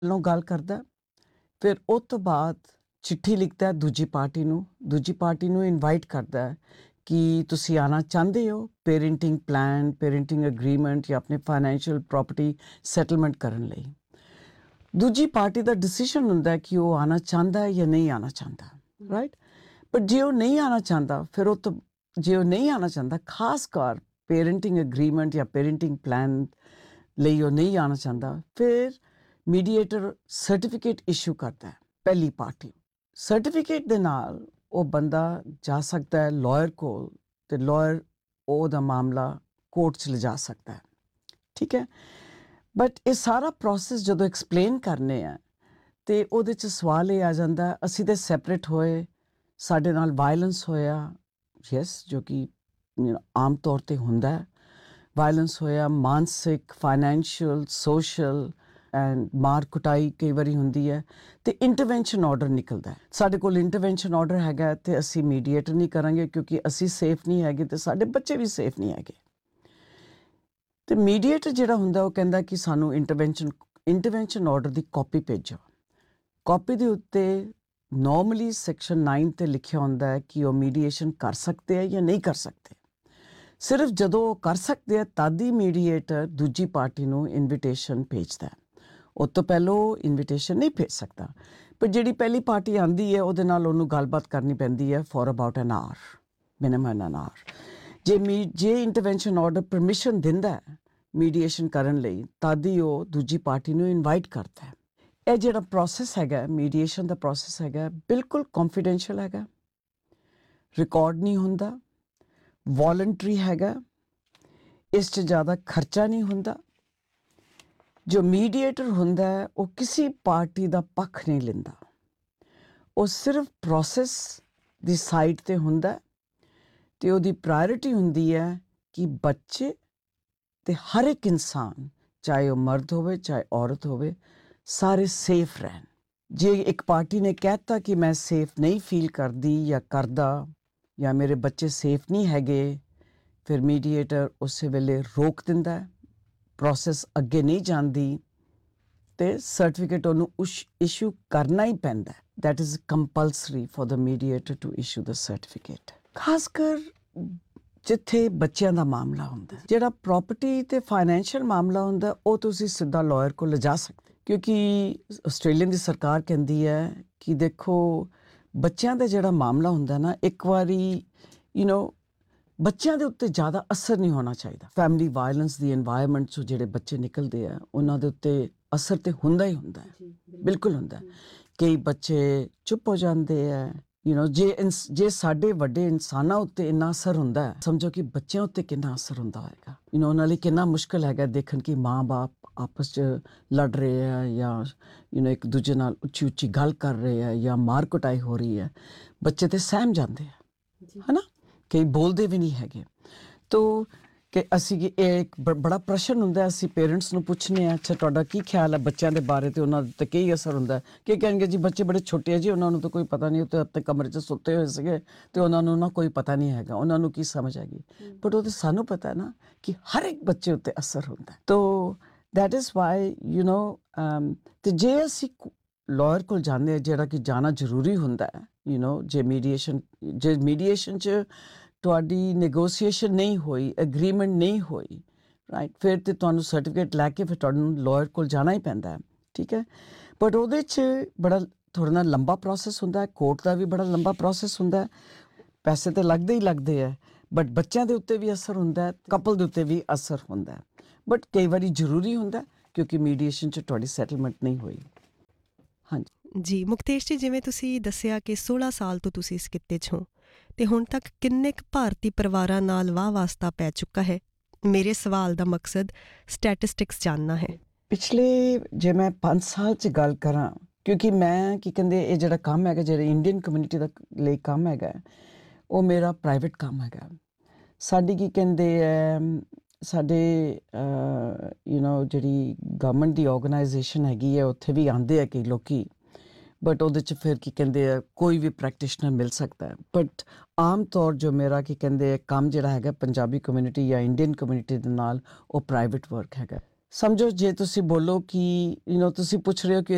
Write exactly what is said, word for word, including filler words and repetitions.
ਨੂੰ ਗੱਲ ਕਰਦਾ ਹੈ। ਫਿਰ ਉਹ ਤੋਂ ਬਾਅਦ ਚਿੱਠੀ ਲਿਖਦਾ ਹੈ ਦੂਜੀ ਪਾਰਟੀ ਨੂੰ, ਦੂਜੀ ਪਾਰਟੀ ਨੂੰ ਇਨਵਾਈਟ ਕਰਦਾ ਹੈ ਕਿ ਤੁਸੀਂ ਆਉਣਾ ਚਾਹੁੰਦੇ ਹੋ ਪੇਰੈਂਟਿੰਗ ਪਲਾਨ, ਪੇਰੈਂਟਿੰਗ ਐਗਰੀਮੈਂਟ ਜਾਂ ਆਪਣੇ ਫਾਈਨੈਂਸ਼ੀਅਲ ਪ੍ਰੋਪਰਟੀ ਸੈਟਲਮੈਂਟ ਕਰਨ ਲਈ। ਦੂਜੀ ਪਾਰਟੀ ਦਾ ਡਿਸੀਜਨ ਹੁੰਦਾ ਹੈ ਕਿ ਉਹ ਆਉਣਾ ਚਾਹੁੰਦਾ ਹੈ ਜਾਂ ਨਹੀਂ ਆਉਣਾ ਚਾਹੁੰਦਾ, ਰਾਈਟ। ਬਟ ਜੇ ਉਹ ਨਹੀਂ ਆਉਣਾ ਚਾਹੁੰਦਾ, ਫਿਰ ਉਹ ਤੋਂ ਜੇ ਉਹ ਨਹੀਂ ਆਉਣਾ ਚਾਹੁੰਦਾ, ਖਾਸ ਕਰ ਪੇਰੈਂਟਿੰਗ ਐਗਰੀਮੈਂਟ ਜਾਂ ਪੇਰੈਂਟਿੰਗ ਪਲਾਨ ਲਈ ਉਹ ਨਹੀਂ ਆਉਣਾ ਚਾਹੁੰਦਾ, ਫਿਰ ਮੀਡੀਏਟਰ ਸਰਟੀਫਿਕੇਟ ਇਸ਼ੂ ਕਰਦਾ ਹੈ ਪਹਿਲੀ ਪਾਰਟੀ। ਸਰਟੀਫਿਕੇਟ ਦੇ ਨਾਲ ਉਹ ਬੰਦਾ ਜਾ ਸਕਦਾ ਹੈ ਲਾਇਰ ਕੋਲ, ਤੇ ਲਾਇਰ ਉਹਦਾ ਮਾਮਲਾ ਕੋਰਟ 'ਚ ਲਿਜਾ ਸਕਦਾ ਹੈ, ਠੀਕ ਹੈ। ਬਟ ਇਹ ਸਾਰਾ ਪ੍ਰੋਸੈਸ ਜਦੋਂ ਐਕਸਪਲੇਨ ਕਰਨੇ ਆ ਤੇ ਉਹਦੇ 'ਚ ਸਵਾਲ ਇਹ ਆ ਜਾਂਦਾ, ਅਸੀਂ ਤੇ ਸੈਪਰੇਟ ਹੋਏ, ਸਾਡੇ ਨਾਲ ਵਾਇਲੈਂਸ ਹੋਇਆ, ਯੈਸ, ਜੋ ਕਿ ਆਮ ਤੌਰ 'ਤੇ ਹੁੰਦਾ, ਵਾਇਲੈਂਸ ਹੋਇਆ, ਮਾਨਸਿਕ, ਫਾਈਨੈਂਸ਼ੀਅਲ, ਸੋਸ਼ਲ ਐਂਡ ਮਾਰ ਕੁਟਾਈ ਕਈ ਵਾਰੀ ਹੁੰਦੀ ਹੈ, ਤੇ ਇੰਟਰਵੈਂਸ਼ਨ ਆਰਡਰ ਨਿਕਲਦਾ। ਸਾਡੇ ਕੋਲ ਇੰਟਰਵੈਂਸ਼ਨ ਆਰਡਰ ਹੈਗਾ ਤੇ ਅਸੀਂ ਮੀਡੀਏਟ ਨਹੀਂ ਕਰਾਂਗੇ ਕਿਉਂਕਿ ਅਸੀਂ ਸੇਫ ਨਹੀਂ ਹੈਗੇ ਤੇ ਸਾਡੇ ਬੱਚੇ ਵੀ ਸੇਫ ਨਹੀਂ ਹੈਗੇ। ਤੇ ਮੀਡੀਏਟਰ ਜਿਹੜਾ ਹੁੰਦਾ ਉਹ ਕਹਿੰਦਾ ਕਿ ਸਾਨੂੰ ਇੰਟਰਵੈਂਸ਼ਨ ਇੰਟਰਵੈਂਸ਼ਨ ਆਰਡਰ ਦੀ ਕਾਪੀ ਭੇਜੋ। ਕਾਪੀ ਦੇ ਉੱਤੇ ਨੋਰਮਲੀ ਸੈਕਸ਼ਨ ਨਾਈਨ 'ਤੇ ਲਿਖਿਆ ਹੁੰਦਾ ਹੈ ਕਿ ਉਹ ਮੀਡੀਏਸ਼ਨ ਕਰ ਸਕਦੇ ਆ ਜਾਂ ਨਹੀਂ ਕਰ ਸਕਦੇ। ਸਿਰਫ ਜਦੋਂ ਉਹ ਕਰ ਸਕਦੇ ਆ ਤਦ ਹੀ ਮੀਡੀਏਟਰ ਦੂਜੀ ਪਾਰਟੀ ਨੂੰ ਇਨਵੀਟੇਸ਼ਨ ਭੇਜਦਾ। ਉਹ ਤੋਂ ਪਹਿਲਾਂ ਉਹ ਇਨਵੀਟੇਸ਼ਨ ਨਹੀਂ ਭੇਜ ਸਕਦਾ। ਪਰ ਜਿਹੜੀ ਪਹਿਲੀ ਪਾਰਟੀ ਆਉਂਦੀ ਹੈ ਉਹਦੇ ਨਾਲ ਉਹਨੂੰ ਗੱਲਬਾਤ ਕਰਨੀ ਪੈਂਦੀ ਹੈ for about N R, minimum N R. ਜੇ ਮੀ ਜੇ ਇੰਟਰਵੈਂਸ਼ਨ ਆਰਡਰ ਪਰਮਿਸ਼ਨ ਦਿੰਦਾ ਮੀਡੀਏਸ਼ਨ ਕਰਨ ਲਈ, ਤਦ ਹੀ ਉਹ ਦੂਜੀ ਪਾਰਟੀ ਨੂੰ ਇਨਵਾਈਟ ਕਰਦਾ ਹੈ। ਇਹ ਜਿਹੜਾ ਪ੍ਰੋਸੈਸ ਹੈਗਾ ਮੀਡੀਏਸ਼ਨ ਦਾ ਪ੍ਰੋਸੈਸ ਹੈਗਾ, ਬਿਲਕੁਲ ਕੌਨਫੀਡੈਂਸ਼ੀਅਲ ਹੈਗਾ, ਰਿਕਾਰਡ ਨਹੀਂ ਹੁੰਦਾ, ਵੋਲੰਟਰੀ ਹੈਗਾ, ਇਸ 'ਚ ਜ਼ਿਆਦਾ ਖਰਚਾ ਨਹੀਂ ਹੁੰਦਾ। ਜੋ ਮੀਡੀਏਟਰ ਹੁੰਦਾ ਹੈ ਉਹ ਕਿਸੇ ਪਾਰਟੀ ਦਾ ਪੱਖ ਨਹੀਂ ਲੈਂਦਾ, ਉਹ ਸਿਰਫ ਪ੍ਰੋਸੈਸ ਦੀ ਸਾਈਡ 'ਤੇ ਹੁੰਦਾ, ਤੇ ਉਹਦੀ ਪ੍ਰਾਇੋਰਟੀ ਹੁੰਦੀ ਹੈ ਕਿ ਬੱਚੇ ਤੇ ਹਰ ਇੱਕ ਇਨਸਾਨ, ਚਾਹੇ ਉਹ ਮਰਦ ਹੋਵੇ ਚਾਹੇ ਔਰਤ ਹੋਵੇ, ਸਾਰੇ ਸੇਫ ਰਹਿਣ। ਜੇ ਇੱਕ ਪਾਰਟੀ ਨੇ ਕਹਿਤਾ ਕਿ ਮੈਂ ਸੇਫ ਨਹੀਂ ਫੀਲ ਕਰਦੀ ਜਾਂ ਕਰਦਾ ਜਾਂ ਮੇਰੇ ਬੱਚੇ ਸੇਫ ਨਹੀਂ ਹੈਗੇ, ਫਿਰ ਮੀਡੀਏਟਰ ਉਸੇ ਵੇਲੇ ਰੋਕ ਦਿੰਦਾ, ਪ੍ਰੋਸੈਸ ਅੱਗੇ ਨਹੀਂ ਜਾਂਦੀ, ਤੇ ਸਰਟੀਫਿਕੇਟ ਉਹਨੂੰ ਉਸ਼ ਇਸ਼ੂ ਕਰਨਾ ਹੀ ਪੈਂਦਾ। That is compulsory for the mediator to issue the certificate. ਖਾਸ ਕਰ ਜਿੱਥੇ ਬੱਚਿਆਂ ਦਾ ਮਾਮਲਾ ਹੁੰਦਾ, ਜਿਹੜਾ ਪ੍ਰੋਪਰਟੀ ਤੇ ਫਾਈਨੈਂਸ਼ੀਅਲ ਮਾਮਲਾ ਹੁੰਦਾ, ਉਹ ਤੁਸੀਂ ਸਿੱਧਾ ਲਾਇਰ ਕੋਲ ਲਿਜਾ ਸਕਦੇ, ਕਿਉਂਕਿ ਆਸਟ੍ਰੇਲੀਆ ਦੀ ਸਰਕਾਰ ਕਹਿੰਦੀ ਹੈ ਕਿ ਦੇਖੋ ਬੱਚਿਆਂ ਦਾ ਜਿਹੜਾ ਮਾਮਲਾ ਹੁੰਦਾ ਨਾ, ਇੱਕ ਵਾਰੀ ਯੂ ਨੋ ਬੱਚਿਆਂ ਦੇ ਉੱਤੇ ਜ਼ਿਆਦਾ ਅਸਰ ਨਹੀਂ ਹੋਣਾ ਚਾਹੀਦਾ। ਫੈਮਿਲੀ ਵਾਇਲੈਂਸ ਦੀ ਇਨਵਾਇਰਮੈਂਟ 'ਚੋਂ ਜਿਹੜੇ ਬੱਚੇ ਨਿਕਲਦੇ ਆ ਉਹਨਾਂ ਦੇ ਉੱਤੇ ਅਸਰ ਤੇ ਹੁੰਦਾ ਹੀ ਹੁੰਦਾ ਹੈ, ਬਿਲਕੁਲ ਹੁੰਦਾ। ਕਈ ਬੱਚੇ ਚੁੱਪ ਹੋ ਜਾਂਦੇ ਆ, ਯੂ ਨੋ ਜੇ ਜੇ ਸਾਡੇ ਵੱਡੇ ਇਨਸਾਨਾਂ ਉੱਤੇ ਇੰਨਾ ਅਸਰ ਹੁੰਦਾ ਹੈ, ਸਮਝੋ ਕਿ ਬੱਚਿਆਂ ਉੱਤੇ ਕਿੰਨਾ ਅਸਰ ਹੁੰਦਾ ਹੋਏਗਾ। ਯੂ ਨੋ ਉਹਨਾਂ ਲਈ ਕਿੰਨਾ ਮੁਸ਼ਕਿਲ ਹੈਗਾ ਦੇਖਣ ਕਿ ਮਾਂ ਬਾਪ ਆਪਸ 'ਚ ਲੜ ਰਹੇ ਆ ਜਾਂ ਯੂ ਨੋ ਇੱਕ ਦੂਜੇ ਨਾਲ ਉੱਚੀ ਉੱਚੀ ਗੱਲ ਕਰ ਰਹੇ ਆ ਜਾਂ ਮਾਰ ਕੁਟਾਈ ਹੋ ਰਹੀ ਹੈ। ਬੱਚੇ ਤੇ ਸਹਿਮ ਜਾਂਦੇ ਆ, ਹੈ ਨਾ, ਕਈ ਬੋਲਦੇ ਵੀ ਨਹੀਂ ਹੈਗੇ। ਤੋ ਕਿ ਅਸੀਂ ਕਿ ਇਹ ਇੱਕ ਬ ਬੜਾ ਪ੍ਰਸ਼ਨ ਹੁੰਦਾ, ਅਸੀਂ ਪੇਰੈਂਟਸ ਨੂੰ ਪੁੱਛਦੇ ਹਾਂ, ਅੱਛਾ ਤੁਹਾਡਾ ਕੀ ਖਿਆਲ ਹੈ ਬੱਚਿਆਂ ਦੇ ਬਾਰੇ, ਤੇ ਉਹਨਾਂ 'ਤੇ ਕੀ ਅਸਰ ਹੁੰਦਾ। ਕੀ ਕਹਿਣਗੇ ਜੀ ਬੱਚੇ ਬੜੇ ਛੋਟੇ ਆ ਜੀ, ਉਹਨਾਂ ਨੂੰ ਤਾਂ ਕੋਈ ਪਤਾ ਨਹੀਂ, ਉਹ ਤਾਂ ਆਪਣੇ ਕਮਰੇ 'ਚ ਸੁੱਤੇ ਹੋਏ ਸੀਗੇ ਤੇ ਉਹਨਾਂ ਨੂੰ ਨਾ ਕੋਈ ਪਤਾ ਨਹੀਂ ਹੈਗਾ, ਉਹਨਾਂ ਨੂੰ ਕੀ ਸਮਝ ਹੈਗੀ। ਬਟ ਉਹ ਤਾਂ ਸਾਨੂੰ ਪਤਾ ਨਾ ਕਿ ਹਰ ਇੱਕ ਬੱਚੇ ਉੱਤੇ ਅਸਰ ਹੁੰਦਾ। ਤੋ that is why you know ਤੇ ਜੇ ਅਸੀਂ ਲਾਇਰ ਕੋਲ ਜਾਂਦੇ ਹਾਂ, ਜਿਹੜਾ ਕਿ ਜਾਣਾ ਜ਼ਰੂਰੀ ਹੁੰਦਾ ਹੈ, ਯੂ ਨੋ ਜੇ ਮੀਡੀਏਸ਼ਨ ਜੇ ਮੀਡੀਏਸ਼ਨ 'ਚ ਤੁਹਾਡੀ ਨੈਗੋਸੀਏਸ਼ਨ ਨਹੀਂ ਹੋਈ, ਐਗਰੀਮੈਂਟ ਨਹੀਂ ਹੋਈ, ਰਾਈਟ, ਫਿਰ ਤੇ ਤੁਹਾਨੂੰ ਸਰਟੀਫਿਕੇਟ ਲੈ ਕੇ ਫਿਰ ਤੁਹਾਨੂੰ ਲਾਇਰ ਕੋਲ ਜਾਣਾ ਹੀ ਪੈਂਦਾ ਹੈ, ਠੀਕ ਹੈ। ਬਟ ਉਹਦੇ 'ਚ ਬੜਾ ਥੋੜ੍ਹਾ ਨਾ ਲੰਬਾ ਪ੍ਰੋਸੈਸ ਹੁੰਦਾ, ਕੋਰਟ ਦਾ ਵੀ ਬੜਾ ਲੰਬਾ ਪ੍ਰੋਸੈਸ ਹੁੰਦਾ, ਪੈਸੇ ਤਾਂ ਲੱਗਦੇ ਹੀ ਲੱਗਦੇ ਹੈ। ਬਟ ਬੱਚਿਆਂ ਦੇ ਉੱਤੇ ਵੀ ਅਸਰ ਹੁੰਦਾ, ਕਪਲ ਦੇ ਉੱਤੇ ਵੀ ਅਸਰ ਹੁੰਦਾ, ਬਟ ਕਈ ਵਾਰੀ ਜ਼ਰੂਰੀ ਹੁੰਦਾ ਕਿਉਂਕਿ ਮੀਡੀਏਸ਼ਨ 'ਚ ਤੁਹਾਡੀ ਸੈਟਲਮੈਂਟ ਨਹੀਂ ਹੋਈ। ਹਾਂਜੀ ਜੀ ਮੁਕਤੇਸ਼ ਜੀ, ਜਿਵੇਂ ਤੁਸੀਂ ਦੱਸਿਆ ਕਿ ਸੋਲਾਂ ਸਾਲ ਤੋਂ ਤੁਸੀਂ ਇਸ ਕਿੱਤੇ 'ਚ ਹੋ, ਤੇ ਹੁਣ ਤੱਕ ਕਿੰਨੇ ਕੁ ਭਾਰਤੀ ਪਰਿਵਾਰਾਂ ਨਾਲ ਵਾਹ ਵਾਸਤਾ ਪੈ ਚੁੱਕਾ ਹੈ? ਮੇਰੇ ਸਵਾਲ ਦਾ ਮਕਸਦ ਸਟੈਟਿਸਟਿਕਸ ਜਾਣਨਾ ਹੈ। ਪਿਛਲੇ ਜੇ ਮੈਂ ਪੰਜ ਸਾਲ 'ਚ ਗੱਲ ਕਰਾਂ, ਕਿਉਂਕਿ ਮੈਂ ਕੀ ਕਹਿੰਦੇ ਇਹ ਜਿਹੜਾ ਕੰਮ ਹੈਗਾ, ਜਿਹੜੇ ਇੰਡੀਅਨ ਕਮਿਊਨਿਟੀ ਦਾ ਲਈ ਕੰਮ ਹੈਗਾ, ਉਹ ਮੇਰਾ ਪ੍ਰਾਈਵੇਟ ਕੰਮ ਹੈਗਾ। ਸਾਡੀ ਕੀ ਕਹਿੰਦੇ ਹੈ, ਸਾਡੇ ਯੂ ਨੋ ਜਿਹੜੀ ਗਵਰਨਮੈਂਟ ਦੀ ਆਰਗੇਨਾਈਜੇਸ਼ਨ ਹੈਗੀ ਹੈ, ਉੱਥੇ ਵੀ ਆਉਂਦੇ ਆ ਕਈ ਲੋਕੀ, ਬਟ ਉਹਦੇ 'ਚ ਫਿਰ ਕੀ ਕਹਿੰਦੇ ਆ ਕੋਈ ਵੀ ਪ੍ਰੈਕਟੀਸ਼ਨਰ ਮਿਲ ਸਕਦਾ ਹੈ। ਬਟ ਆਮ ਤੌਰ ਜੋ ਮੇਰਾ ਕੀ ਕਹਿੰਦੇ ਕੰਮ ਜਿਹੜਾ ਹੈਗਾ ਪੰਜਾਬੀ ਕਮਿਊਨਿਟੀ ਜਾਂ ਇੰਡੀਅਨ ਕਮਿਊਨਿਟੀ ਦੇ ਨਾਲ, ਉਹ ਪ੍ਰਾਈਵੇਟ ਵਰਕ ਹੈਗਾ। ਸਮਝੋ ਜੇ ਤੁਸੀਂ ਬੋਲੋ ਕਿ ਯੂ ਨੋ ਤੁਸੀਂ ਪੁੱਛ ਰਹੇ ਹੋ ਕਿ